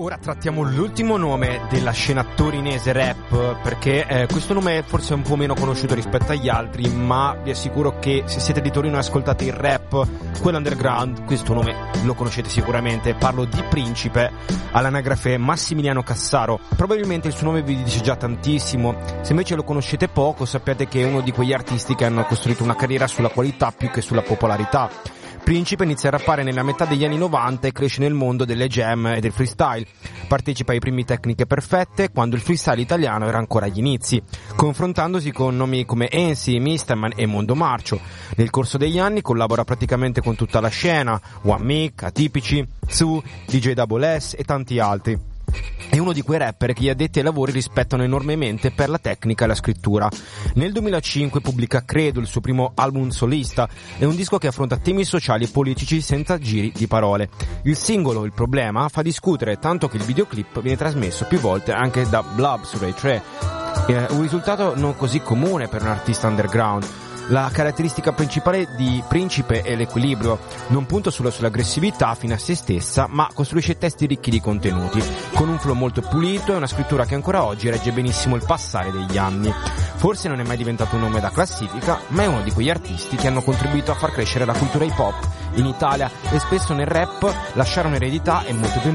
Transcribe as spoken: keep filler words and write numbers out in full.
Ora trattiamo l'ultimo nome della scena torinese rap, perché eh, questo nome è forse un po' meno conosciuto rispetto agli altri, ma vi assicuro che se siete di Torino e ascoltate il rap, quello underground, questo nome lo conoscete sicuramente. Parlo di Principe, all'anagrafe Massimiliano Cassaro. Probabilmente il suo nome vi dice già tantissimo. Se invece lo conoscete poco, sappiate che è uno di quegli artisti che hanno costruito una carriera sulla qualità più che sulla popolarità. Principe inizia a rappare nella metà degli anni novanta e cresce nel mondo delle jam e del freestyle. Partecipa ai primi Tecniche Perfette quando il freestyle italiano era ancora agli inizi, confrontandosi con nomi come Ensi, Misterman e Mondo Marcio. Nel corso degli anni collabora praticamente con tutta la scena, One Mic, Atipici, Su, D J Double S e tanti altri. È uno di quei rapper che gli addetti ai lavori rispettano enormemente per la tecnica e la scrittura. Nel duemilacinque pubblica Credo, il suo primo album solista. È un disco che affronta temi sociali e politici senza giri di parole. Il singolo Il Problema fa discutere, tanto che il videoclip viene trasmesso più volte anche da Blab su Rai tre. Eh, un risultato non così comune per un artista underground. La caratteristica principale di Principe è l'equilibrio. Non punta solo sull'aggressività fino a se stessa, ma costruisce testi ricchi di contenuti, con un flow molto pulito e una scrittura che ancora oggi regge benissimo il passare degli anni. Forse non è mai diventato un nome da classifica, ma è uno di quegli artisti che hanno contribuito a far crescere la cultura hip hop in Italia, e spesso nel rap lasciare un'eredità è molto più